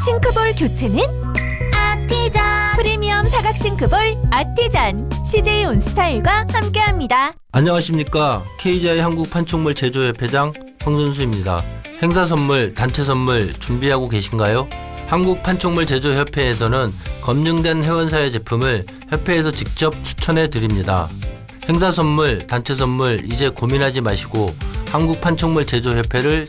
싱크볼 교체는 아티잔. 프리미엄 사각 싱크볼 아티잔. CJ 온스타일과 함께합니다. 안녕하십니까. KGI 한국판촉물 제조협회장 황선수입니다. 행사 선물, 단체 선물 준비하고 계신가요? 한국판촉물 제조협회에서는 검증된 회원사의 제품을 협회에서 직접 추천해 드립니다. 행사 선물, 단체 선물 이제 고민하지 마시고 한국판촉물 제조협회를